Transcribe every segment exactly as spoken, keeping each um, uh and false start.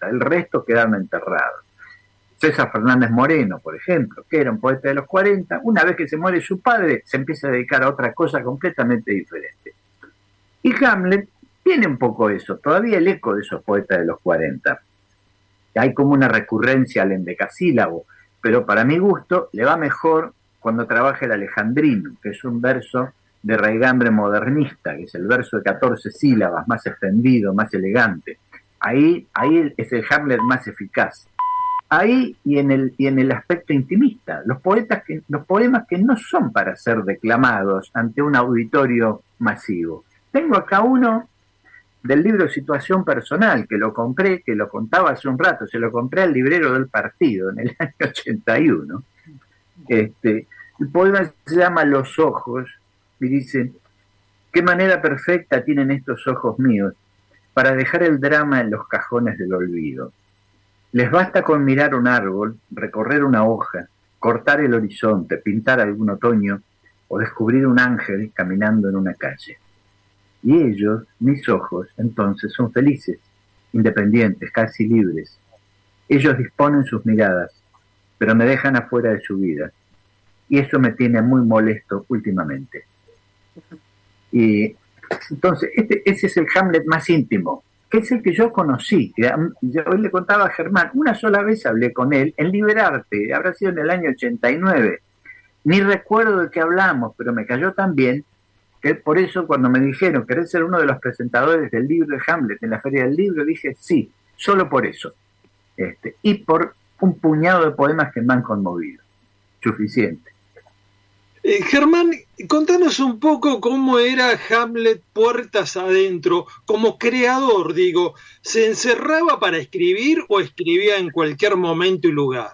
cuarenta, el resto quedaron enterrados. César Fernández Moreno, por ejemplo, que era un poeta de los cuarenta, una vez que se muere su padre, se empieza a dedicar a otra cosa completamente diferente. Y Hamlet tiene un poco eso, todavía el eco de esos poetas de los cuarenta. Hay como una recurrencia al endecasílabo, pero para mi gusto le va mejor cuando trabaja el alejandrino, que es un verso de raigambre modernista, que es el verso de catorce sílabas, más extendido, más elegante. Ahí, ahí es el Hamlet más eficaz. Ahí y en el y en el aspecto intimista, los poetas que los poemas que no son para ser declamados ante un auditorio masivo. Tengo acá uno del libro Situación Personal, que lo compré, que lo contaba hace un rato, se lo compré al librero del partido en el año ochenta y uno. Este, el poema se llama Los ojos y dice: qué manera perfecta tienen estos ojos míos para dejar el drama en los cajones del olvido. Les basta con mirar un árbol, recorrer una hoja, cortar el horizonte, pintar algún otoño o descubrir un ángel caminando en una calle. Y ellos, mis ojos, entonces son felices, independientes, casi libres. Ellos disponen sus miradas, pero me dejan afuera de su vida. Y eso me tiene muy molesto últimamente. Y entonces, este, ese es el Hamlet más íntimo, que es el que yo conocí. Que yo hoy le contaba a Germán, una sola vez hablé con él en Liberarte, habrá sido en el año ochenta y nueve. Ni recuerdo de qué hablamos, pero me cayó tan bien que por eso cuando me dijeron, ¿querés ser uno de los presentadores del libro de Hamlet en la Feria del Libro? Dije, sí, solo por eso. Este, y por un puñado de poemas que me han conmovido. Suficiente. Eh, Germán, contanos un poco cómo era Hamlet puertas adentro, como creador, digo, ¿se encerraba para escribir o escribía en cualquier momento y lugar?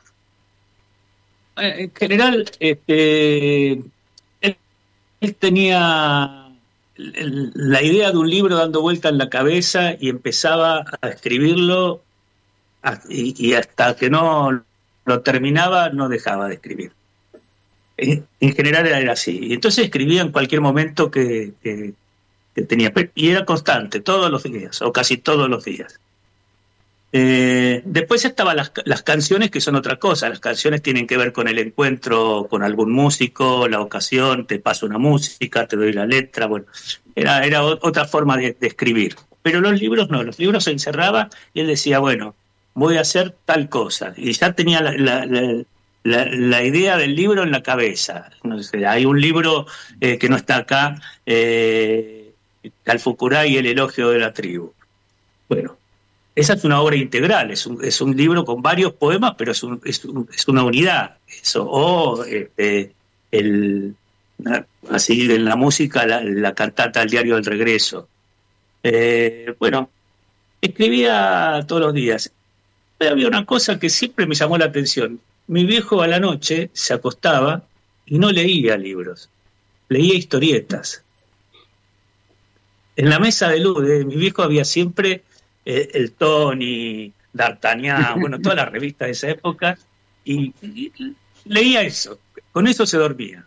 En general, este, él, él tenía la idea de un libro dando vuelta en la cabeza y empezaba a escribirlo y, y hasta que no lo terminaba no dejaba de escribir. En general era así. Y entonces escribía en cualquier momento que, que, que tenía. Y era constante, todos los días, o casi todos los días. Eh, después estaban las, las canciones, que son otra cosa. Las canciones tienen que ver con el encuentro con algún músico, la ocasión, te paso una música, te doy la letra. Bueno, era, era otra forma de, de escribir. Pero los libros no, los libros se encerraba y él decía, bueno, voy a hacer tal cosa. Y ya tenía la... la, la La, la idea del libro en la cabeza. No sé, hay un libro eh, que no está acá, eh, Calfucurá y el elogio de la tribu. Bueno, esa es una obra integral, es un, es un libro con varios poemas, pero es, un, es, un, es una unidad. Eso. O este, el, así en la música, la, la cantata El diario del regreso. Eh, bueno, escribía todos los días. Pero había una cosa que siempre me llamó la atención. Mi viejo a la noche se acostaba y no leía libros, leía historietas. En la mesa de luz de mi viejo había siempre eh, el Tony, D'Artagnan, bueno, todas las revistas de esa época, y, y leía eso, con eso se dormía.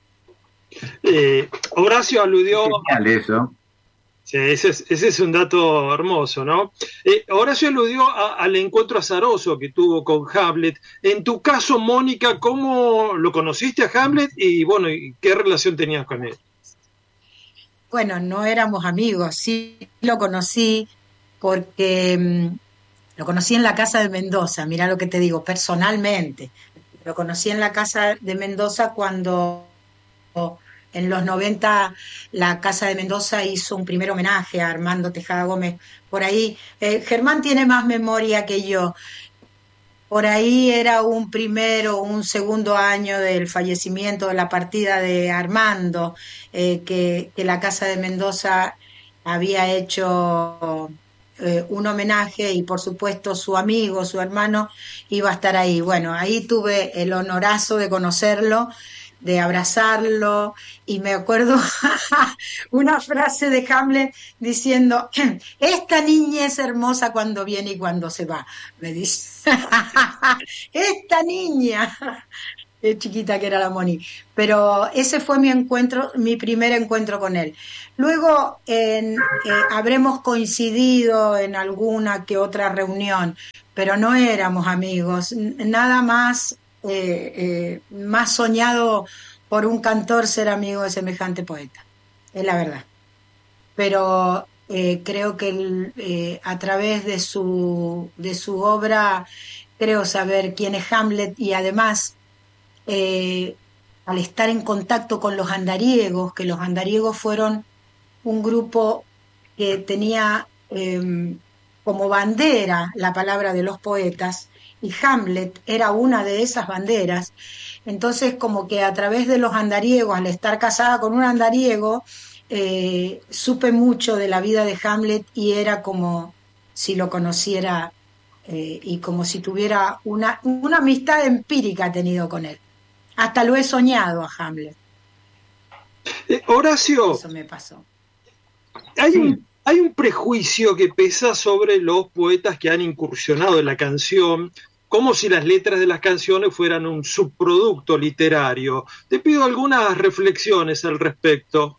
Eh, Horacio aludió... Genial eso. Sí, ese es, ese es un dato hermoso, ¿no? Eh, Horacio aludió a, al encuentro azaroso que tuvo con Hamlet. En tu caso, Mónica, ¿cómo lo conociste a Hamlet y, bueno, qué relación tenías con él? Bueno, no éramos amigos, sí lo conocí porque mmm, lo conocí en la casa de Mendoza, mirá lo que te digo, personalmente. Lo conocí en la casa de Mendoza cuando... En los noventa la Casa de Mendoza hizo un primer homenaje a Armando Tejada Gómez. Por ahí, eh, Germán tiene más memoria que yo. Por ahí era un primero o un segundo año del fallecimiento, de la partida de Armando, eh, que, que la Casa de Mendoza había hecho eh, un homenaje y por supuesto su amigo, su hermano, iba a estar ahí. Bueno, ahí tuve el honorazo de conocerlo, de abrazarlo, y me acuerdo una frase de Hamlet diciendo, esta niña es hermosa cuando viene y cuando se va, me dice, esta niña, Qué chiquita que era la Moni. Pero ese fue mi encuentro, mi primer encuentro con él. Luego en, eh, habremos coincidido en alguna que otra reunión, pero no éramos amigos. Nada más, eh, eh, más soñado por un cantor ser amigo de semejante poeta. Es la verdad. Pero eh, creo que el, eh, a través de su, de su obra creo saber quién es Hamlet y además Eh, al estar en contacto con los andariegos, que los andariegos fueron un grupo que tenía eh, como bandera la palabra de los poetas, y Hamlet era una de esas banderas. Entonces, como que a través de los andariegos, al estar casada con un andariego, eh, supe mucho de la vida de Hamlet y era como si lo conociera eh, y como si tuviera una, una amistad empírica tenido con él. Hasta lo he soñado a Hamlet. Eh, Horacio, eso me pasó. Hay, sí. un, hay un prejuicio que pesa sobre los poetas que han incursionado en la canción, como si las letras de las canciones fueran un subproducto literario. Te pido algunas reflexiones al respecto.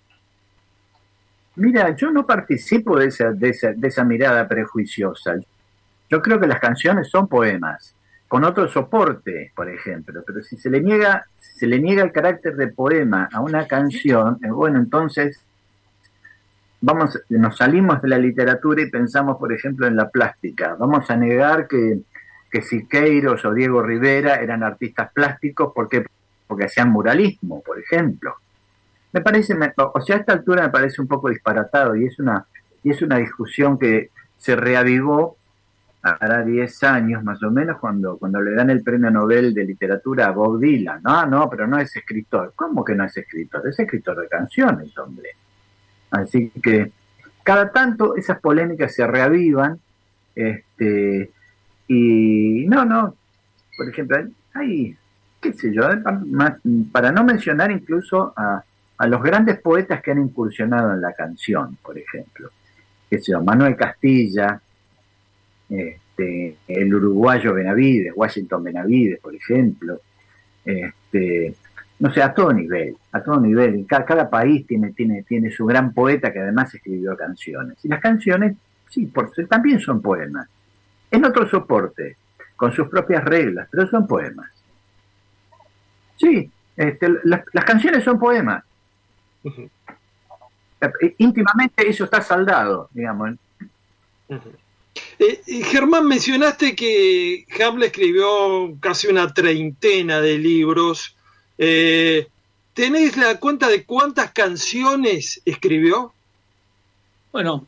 Mira, yo no participo de esa, de esa, de esa mirada prejuiciosa. Yo creo que las canciones son poemas, con otro soporte, por ejemplo, pero si se le niega, si se le niega el carácter de poema a una canción, eh, bueno, entonces vamos, nos salimos de la literatura y pensamos, por ejemplo, en la plástica. Vamos a negar que, que Siqueiros o Diego Rivera eran artistas plásticos porque, porque hacían muralismo, por ejemplo. Me parece, me, o sea, a esta altura me parece un poco disparatado y es una, y es una discusión que se reavivó hará diez años más o menos, cuando, cuando le dan el premio Nobel de literatura a Bob Dylan. No, no, pero no es escritor. ¿Cómo que no es escritor? Es escritor de canciones, hombre. Así que cada tanto esas polémicas se reavivan, este, y no, no, por ejemplo, hay, qué sé yo, para no mencionar incluso a, a los grandes poetas que han incursionado en la canción, por ejemplo, qué sé yo, Manuel Castilla, Este, el uruguayo Benavides, Washington Benavides, por ejemplo, este, no sé, a todo nivel, a todo nivel, cada, cada país tiene, tiene, tiene su gran poeta que además escribió canciones, y las canciones, sí, por, también son poemas, en otro soporte, con sus propias reglas, pero son poemas. Sí, este, las, las canciones son poemas. Uh-huh. Íntimamente eso está saldado, digamos. Uh-huh. Eh, Germán, mencionaste que Hamlet escribió casi una treintena de libros. Eh, ¿Tenés la cuenta de cuántas canciones escribió? Bueno,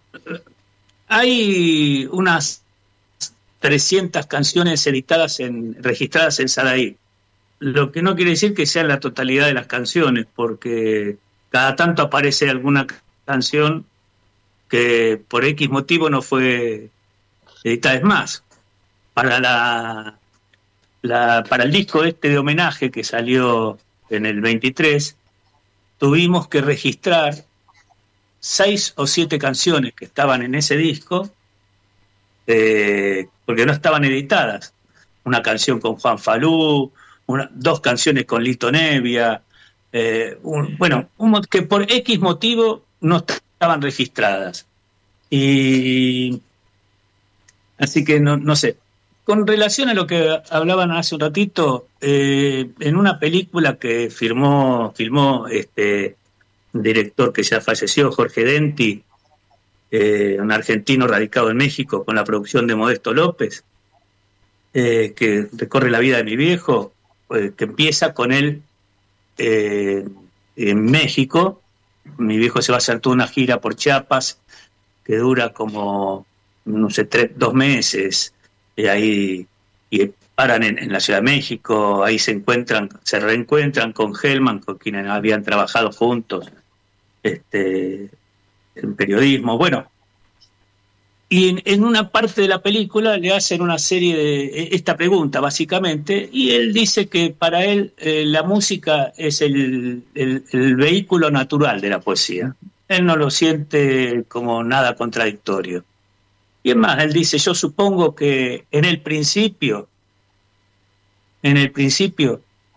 hay unas trescientas canciones editadas, en, registradas en Sadaí. Lo que no quiere decir que sea la totalidad de las canciones, porque cada tanto aparece alguna canción que por X motivo no fue editada. Es más, para la, la para el disco este de homenaje que salió en el veintitrés, tuvimos que registrar seis o siete canciones que estaban en ese disco, eh, porque no estaban editadas. Una canción con Juan Falú, una, dos canciones con Lito Nevia, eh, un, bueno, un, que por X motivo no estaban registradas. Y así que no, no sé. Con relación a lo que hablaban hace un ratito, eh, en una película que firmó, filmó este un director que ya falleció, Jorge Denti, eh, un argentino radicado en México, con la producción de Modesto López, eh, que recorre la vida de mi viejo, eh, que empieza con él eh, en México. Mi viejo se va a hacer toda una gira por Chiapas que dura como, no sé, tres, dos meses, y ahí y paran en, en la Ciudad de México, ahí se encuentran, se reencuentran con Hellman, con quienes habían trabajado juntos este, en periodismo, bueno. Y en, en una parte de la película le hacen una serie de esta pregunta, básicamente, y él dice que para él eh, la música es el, el, el vehículo natural de la poesía. Él no lo siente como nada contradictorio. Y es más, él dice, yo supongo que en el principio, en el principio,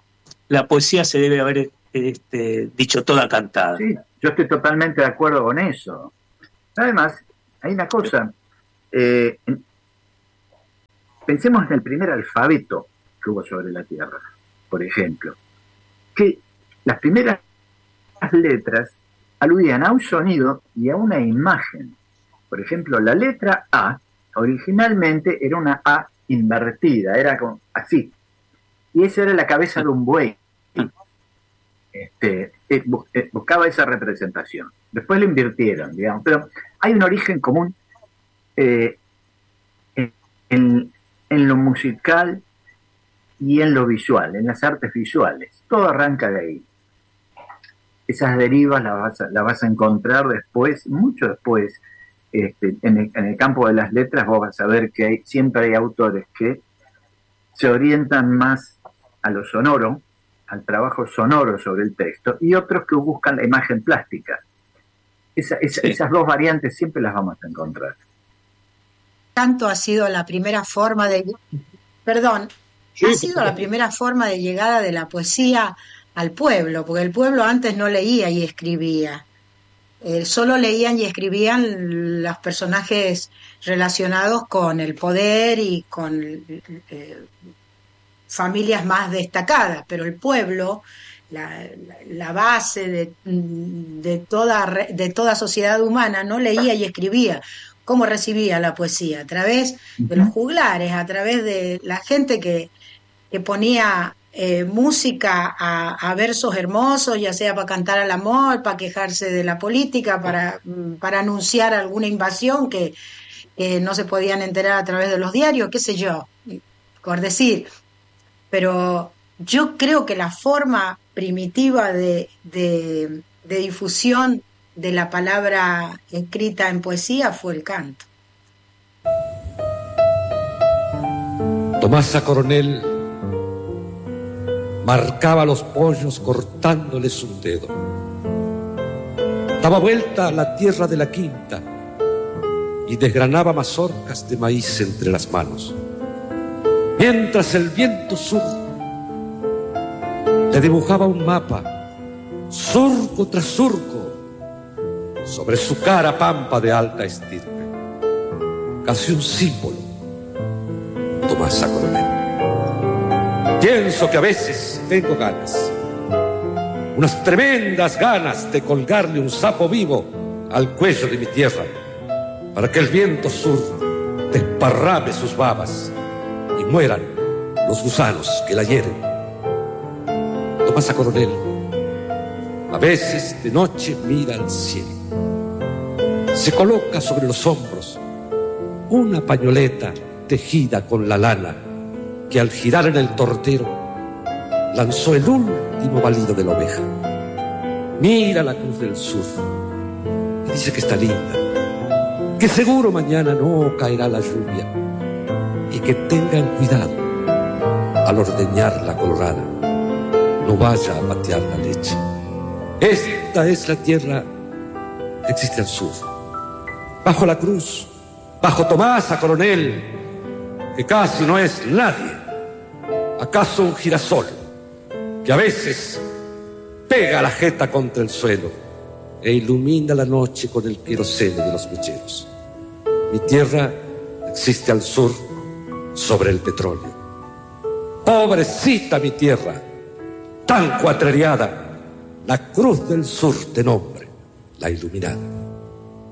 la poesía se debe haber este, dicho toda cantada. Sí, yo estoy totalmente de acuerdo con eso. Además, hay una cosa, eh, pensemos en el primer alfabeto que hubo sobre la Tierra, por ejemplo, que las primeras letras aludían a un sonido y a una imagen. Por ejemplo, la letra A originalmente era una A invertida, era como así, y esa era la cabeza de un buey. Este, eh, buscaba esa representación. Después lo invirtieron, digamos, pero hay un origen común eh, en, en, en lo musical y en lo visual, en las artes visuales. Todo arranca de ahí. Esas derivas las vas a, las vas a encontrar después, mucho después, este, en, el, en el campo de las letras. Vos vas a ver que hay, siempre hay autores que se orientan más a lo sonoro, al trabajo sonoro sobre el texto, y otros que buscan la imagen plástica. Esa, esa, sí. Esas dos variantes siempre las vamos a encontrar. Tanto ha sido la primera forma de... Perdón, sí, ha sido la primera forma de llegada de la poesía al pueblo, porque el pueblo antes no leía y escribía. Eh, solo leían y escribían los personajes relacionados con el poder y con eh, familias más destacadas, pero el pueblo, la, la base de, de, toda, de toda sociedad humana, no leía y escribía. ¿Cómo recibía la poesía? A través de los juglares, a través de la gente que, que ponía eh, música a, a versos hermosos, ya sea para cantar al amor, para quejarse de la política, para, para anunciar alguna invasión que, que no se podían enterar a través de los diarios, qué sé yo, por decir. Pero yo creo que la forma primitiva de, de, de difusión de la palabra escrita en poesía fue el canto. Tomasa Coronel marcaba los pollos cortándoles un dedo. Daba vuelta a la tierra de la quinta y desgranaba mazorcas de maíz entre las manos. Mientras el viento sur le dibujaba un mapa, surco tras surco, sobre su cara pampa de alta estirpe. Casi un símbolo, Tomasa Coronel. Pienso que a veces tengo ganas, unas tremendas ganas de colgarle un sapo vivo al cuello de mi tierra, para que el viento sur desparrame sus babas y mueran los gusanos que la hieren. Tomasa Coronel a veces de noche mira al cielo, se coloca sobre los hombros una pañoleta tejida con la lana que al girar en el tortero lanzó el último balido de la oveja. Mira la cruz del sur y dice que está linda, que seguro mañana no caerá la lluvia y que tengan cuidado al ordeñar la colorada, no vaya a patear la leche. Esta es la tierra que existe al sur. Bajo la cruz, bajo Tomasa Coronel, que casi no es nadie, acaso un girasol que a veces pega la jeta contra el suelo e ilumina la noche con el querosene de los mecheros. Mi tierra existe al sur sobre el petróleo. Pobrecita mi tierra, tan cuatrereada, la cruz del sur de nombre, la iluminada.